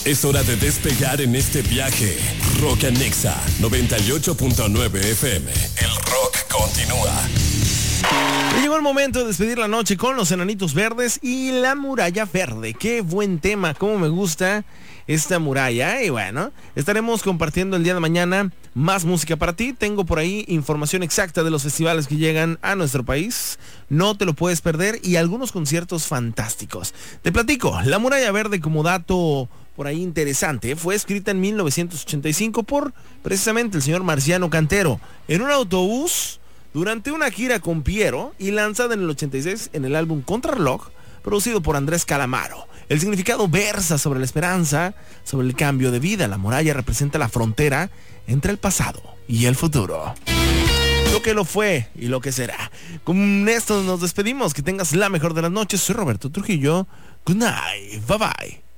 Es hora de despegar en este viaje. Rock and Nexa 98.9 FM. El rock continúa. Y llegó el momento de despedir la noche con los Enanitos Verdes y la Muralla Verde. Qué buen tema, cómo me gusta esta muralla. Y bueno, estaremos compartiendo el día de mañana más música para ti. Tengo por ahí información exacta de los festivales que llegan a nuestro país. No te lo puedes perder y algunos conciertos fantásticos. Te platico, la Muralla Verde, como dato por ahí interesante, fue escrita en 1985 por precisamente el señor Marciano Cantero en un autobús durante una gira con Piero y lanzada en el 86 en el álbum Contrarreloj, producido por Andrés Calamaro. El significado versa sobre la esperanza, sobre el cambio de vida. La muralla representa la frontera entre el pasado y el futuro. Lo que lo fue y lo que será. Con esto nos despedimos. Que tengas la mejor de las noches. Soy Roberto Trujillo. Good night. Bye bye.